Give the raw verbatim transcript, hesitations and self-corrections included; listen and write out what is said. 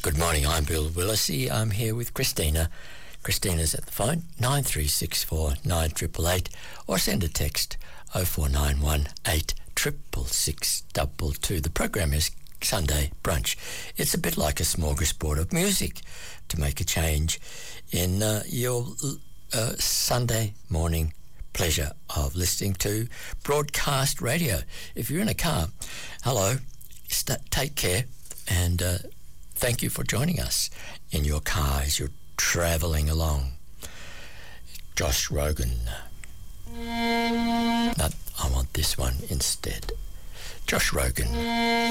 Good morning, I'm Bill Willisey. I'm here with Christina. Christina's at the phone, nine three six four nine eight eight eight, or send a text oh four nine one eight six six six two two. The program is Sunday Brunch. It's a bit like a smorgasbord of music to make a change in uh, your uh, Sunday morning pleasure of listening to broadcast radio. If you're in a car, hello, st- take care, and uh, thank you for joining us in your car as you're travelling along. Josh Rogan. No, I want this one instead. Josh Rogan.